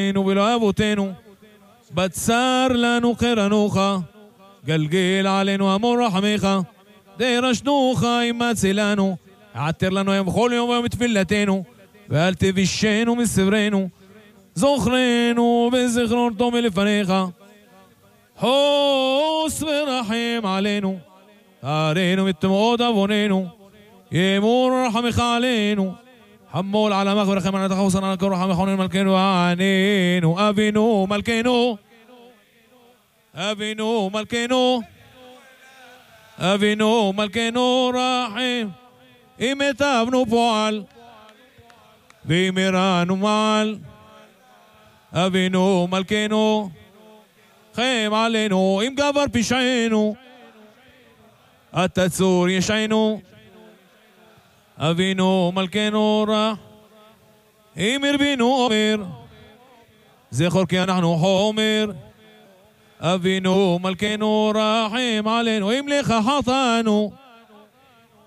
אבותינו ולא אבותינו, בצר לנו קרנוך, גלגל עלינו אמור רחמך, דרשנוך אימצי לנו, עטר לנו היום בכל יום ויום תפילתנו, ואל תבישנו מסברנו, זוכרנו בזיכרון טוב מלפניך, חוס ורחם עלינו, תארנו מתמות עווננו, ימור רחמך עלינו, חמול על עמך ורחם עליך וסר על כל רחמך ונן מלכנו ענינו, אבינו מלכנו, אבינו מלכנו, אבינו מלכנו רחם, אם היטבנו פועל ואם הרענו מעל, אבינו מלכנו חם עלינו, אם גבר פשענו אתה צור ישענו, אבינו מלכנו רח, אם הרבינו אומר זכור כי אנחנו חומר, אבינו מלכנו רחם עלינו, אם לך חטאנו